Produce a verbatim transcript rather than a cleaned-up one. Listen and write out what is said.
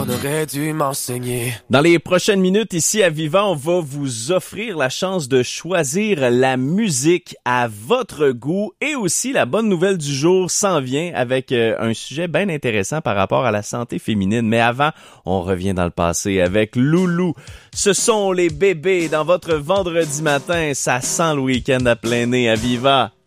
aurait dû m'enseigner. Dans les prochaines minutes, ici à Viva, on va vous offrir la chance de choisir la musique à votre goût et aussi la bonne nouvelle du jour s'en vient avec euh, un sujet bien intéressant par rapport à la santé féminine. Mais avant, on revient dans le passé avec Loulou. Ce sont les bébés dans votre vendredi matin. Ça sent le week-end à plein nez à Viva.